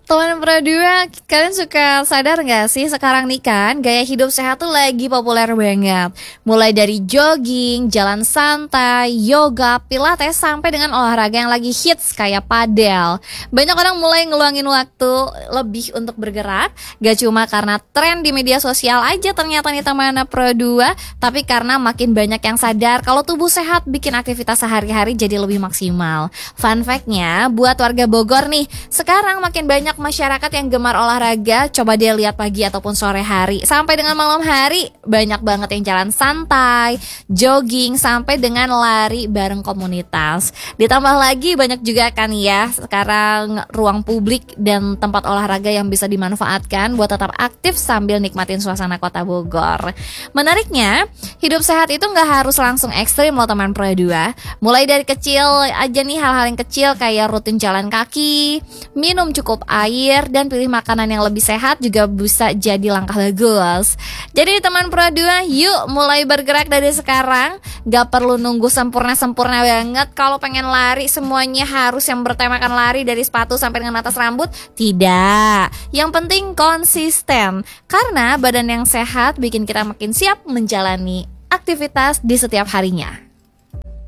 Teman Pro2, kalian suka sadar gak sih sekarang nih kan gaya hidup sehat tuh lagi populer banget. Mulai dari jogging, jalan santai, yoga, pilates, sampai dengan olahraga yang lagi hits kayak padel. Banyak orang mulai ngeluangin waktu lebih untuk bergerak, gak cuma karena tren di media sosial aja ternyata nih teman Pro2, tapi karena makin banyak yang sadar kalau tubuh sehat bikin aktivitas sehari-hari jadi lebih maksimal. Fun fact-nya, buat warga Bogor nih, sekarang makin banyak masyarakat yang gemar olahraga. Coba dia lihat pagi ataupun sore hari sampai dengan malam hari, banyak banget yang jalan santai, jogging, sampai dengan lari bareng komunitas. Ditambah lagi banyak juga kan ya sekarang ruang publik dan tempat olahraga yang bisa dimanfaatkan buat tetap aktif sambil nikmatin suasana kota Bogor. Menariknya, hidup sehat itu gak harus langsung ekstrim loh teman Pro2. Mulai dari kecil aja nih, hal-hal yang kecil kayak rutin jalan kaki, minum cukup air, dan pilih makanan yang lebih sehat juga bisa jadi langkah bagus. Jadi teman Pro2, yuk mulai bergerak dari sekarang. Gak perlu nunggu sempurna-sempurna banget. Kalau pengen lari semuanya harus yang bertemakan lari dari sepatu sampai dengan atas rambut. Tidak. Yang penting konsisten. Karena badan yang sehat bikin kita makin siap menjalani aktivitas di setiap harinya.